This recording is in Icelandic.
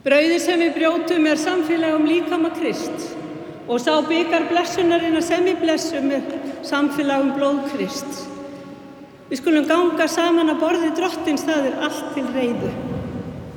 Brauðið sem við brjótum samfélag líkama Krists og sá bikar blessunarinnar sem við blessum samfélag blóð Krists. Við skulum ganga saman að borði Drottins, það allt til reiðu.